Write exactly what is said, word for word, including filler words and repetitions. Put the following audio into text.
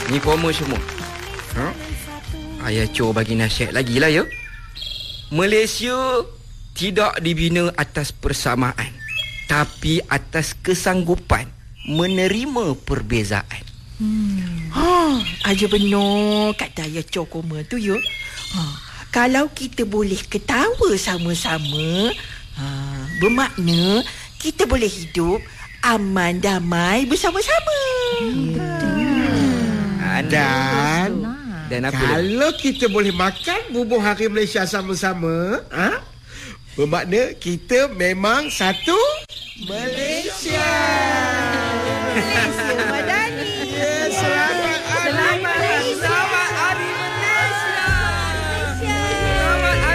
Ni koma semua. Ha? Ayah Cho bagi nasihat lagi lah ya. Malaysia tidak dibina atas persamaan, tapi atas kesanggupan menerima perbezaan. Hmm. Ha, aja benar kata Ayah Cho koma tu ya. Ha, kalau kita boleh ketawa sama-sama, ha, bermakna kita boleh hidup aman damai bersama-sama. Hmm. Dan Dan apa kalau dia? Kita boleh makan bubur hari Malaysia sama-sama, ha? Bermakna kita memang satu Malaysia. Malaysia.